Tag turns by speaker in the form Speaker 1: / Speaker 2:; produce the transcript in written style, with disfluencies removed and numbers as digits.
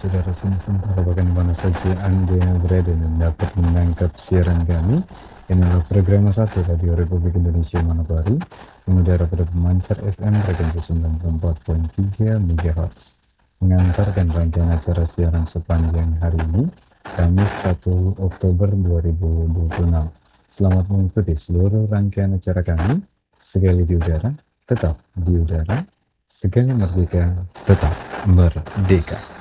Speaker 1: saudara Nusantara, bahkan di mana saja Anda berada dan dapat menangkap siaran kami. Inilah program 1 Radio Republik Indonesia Manokwari, mengudara pada pemancar FM frekuensi 94.3 MHz, mengantarkan rangkaian acara siaran sepanjang hari ini, Kamis 1 Oktober 2026. Selamat mengikuti seluruh rangkaian acara kami. Sekali di udara, tetap di udara. Segala merdeka, tetap merdeka.